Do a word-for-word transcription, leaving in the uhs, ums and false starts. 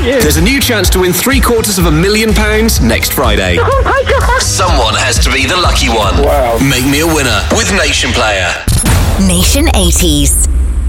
aren't you? There's a new chance to win three quarters of a million pounds next Friday. Oh my God. Someone has to be the lucky one. Wow. Make me a winner with Nation Player. Nation eighties.